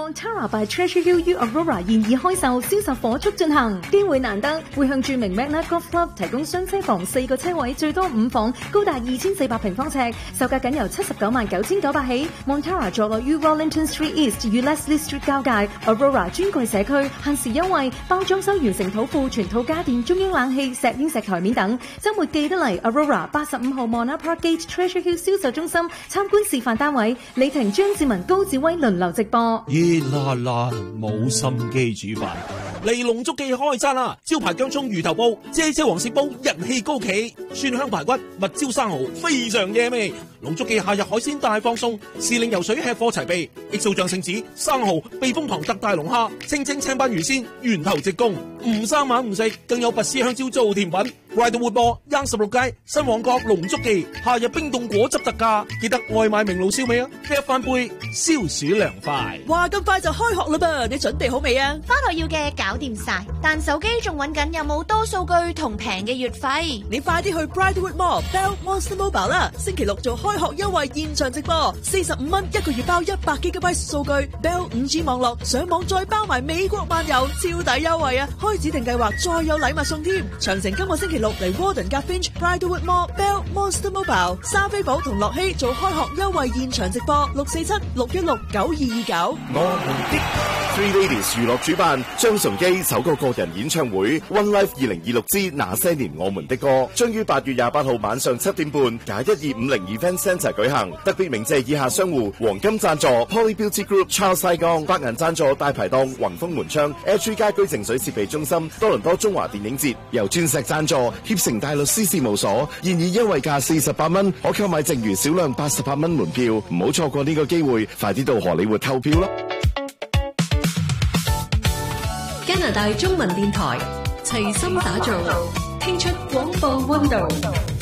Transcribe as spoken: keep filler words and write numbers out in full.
Montara by Treasure Hill U Aurora 現已開售，銷售火速進行。機會難得，會向著名 Magna Golf Club 提供雙車房四個車位，最多五房，高達二千四百平方尺，售價僅由七十九萬九千九百起。Montara 坐落於 Wellington Street East 與 Leslie Street 交界 ，Aurora 專櫃社區，限時優惠，包裝修完成土庫、全套家電、中央冷氣、石英石台面等。週末記得嚟 Aurora 八十五號 Mona Park Gate Treasure Hill 銷售中心參觀示範單位，李婷、張志文、高志威輪流直播。 熱辣辣，冇心機煮飯。嚟龍竹記開餐啦！招牌薑蔥魚頭煲、姐姐黃鱔煲人氣高企，蒜香排骨、蜜椒生蠔非常惹味。龍竹記夏日海鮮大放送，時令游水吃貨齊備，X O醬聖子、生蠔、避風塘特大龍蝦、清蒸青斑魚鮮、源頭直供，唔生猛唔食，更有拔絲香蕉做甜品。Riderwood 播 Young 十六街新旺角龍竹記，夏日冰凍果汁特價，記得外賣名爐燒味啊！一翻杯消暑涼快。 話咁快就開學啦噃，你準備好未啊？ 返學要嘅搞掂晒，但手機仲揾緊有冇多數據同平嘅月費。 你快啲去 Brighterwood Mall Bell Monster Mobile 啦！星期六做開學優惠現場直播，四十五蚊一個月包一百 G B 數據 ，Bell 五 G 網絡上網再包埋美國漫遊，超抵優惠啊！開指定計劃再有禮物送添。詳情今個星期六嚟 Warden 夾 Finch Brighterwood Mall Bell Monster Mobile， 沙菲堡同樂希做開學優惠現場直播，六四七六一六九二二九。 我們的 Three Ladies 娛樂主辦張崇基首個個人演唱會 One Life 二零二六之那些年我們的歌，將於八月廿八號晚上七點半，廿一二五零 Event Centre 舉行。特別鳴謝以下商戶：黃金贊助 Poly Beauty Group Charles 西江，白銀贊助大排檔宏豐門窗 H 家居淨水設備中心，多倫多中華電影節。由鑽石贊助協成大律師事務所，現已優惠價四十八蚊，可購買剩餘少量八十八蚊門票，唔好錯過呢個機會，快啲到荷里活購票啦！ 加拿大中文電台齊心打造，聽出廣播溫度。